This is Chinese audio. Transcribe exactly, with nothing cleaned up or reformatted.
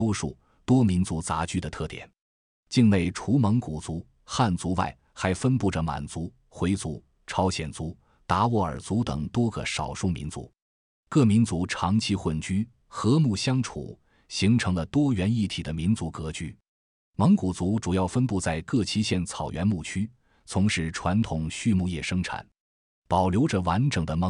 多数多民族杂居的特点。境内除蒙古族、汉族外，还分布着满族、回族、朝鲜族、达斡尔族等多个少数民族。各民族长期混居，和睦相处，形成了多元一体的民族格局。蒙古族主要分布在各旗县草原牧区，从事传统畜牧业生产，保留着完整的蒙